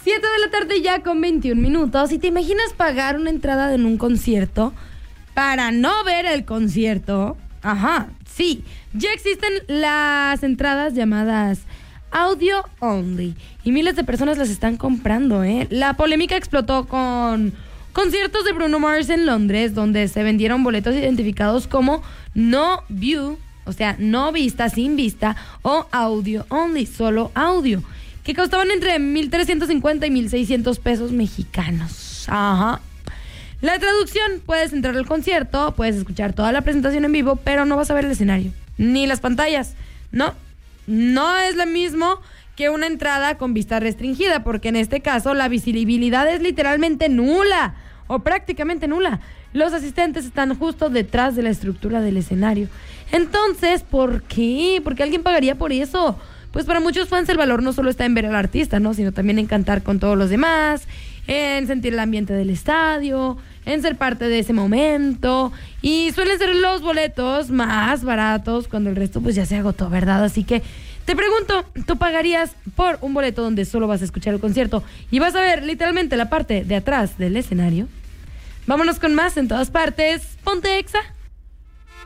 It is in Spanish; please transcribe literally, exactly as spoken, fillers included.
siete de la tarde ya con veintiún minutos. ¿Y te imaginas pagar una entrada en un concierto para no ver el concierto? Ajá, sí. Ya existen las entradas llamadas Audio Only y miles de personas las están comprando, ¿eh? La polémica explotó con conciertos de Bruno Mars en Londres, donde se vendieron boletos identificados como No View, o sea, no vista, sin vista, o Audio Only, solo audio, que costaban entre mil trescientos cincuenta y mil seiscientos pesos mexicanos. Ajá. La traducción: puedes entrar al concierto, puedes escuchar toda la presentación en vivo, pero no vas a ver el escenario, ni las pantallas. No, no es lo mismo que una entrada con vista restringida, porque en este caso la visibilidad es literalmente nula, o prácticamente nula. Los asistentes están justo detrás de la estructura del escenario. Entonces, ¿por qué? ¿Por qué alguien pagaría por eso? Pues para muchos fans el valor no solo está en ver al artista, ¿no? Sino también en cantar con todos los demás, en sentir el ambiente del estadio, en ser parte de ese momento. Y suelen ser los boletos más baratos cuando el resto pues ya se agotó, ¿verdad? Así que te pregunto, ¿tú pagarías por un boleto donde solo vas a escuchar el concierto y vas a ver literalmente la parte de atrás del escenario? Vámonos con más en todas partes. Ponte Exa.